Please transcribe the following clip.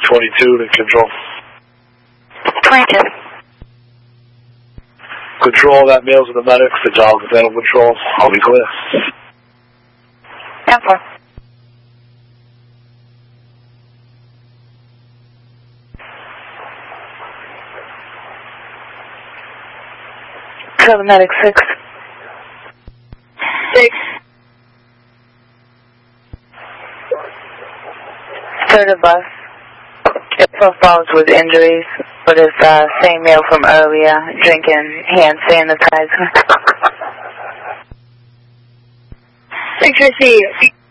22 to control. 22. Control, that mail's with the medics. The dog with animal control. I'll be clear. 10-4. Medic 6. 6. Third of bus. Profiles with injuries, but it's same meal from earlier, drinking hand sanitizer. 6 received.